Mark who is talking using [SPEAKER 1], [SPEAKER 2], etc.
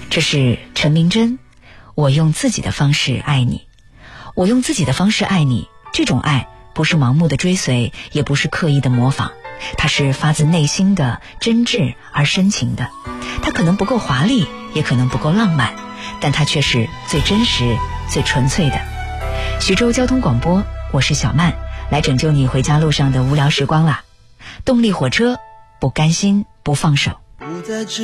[SPEAKER 1] 这是陈明真，我用自己的方式爱你。我用自己的方式爱你，这种爱不是盲目的追随，也不是刻意的模仿，它是发自内心的、真挚而深情的。它可能不够华丽，也可能不够浪漫，但它却是最真实、最纯粹的。徐州交通广播，我是小曼，来拯救你回家路上的无聊时光啦。动力火车，不甘心，不放手。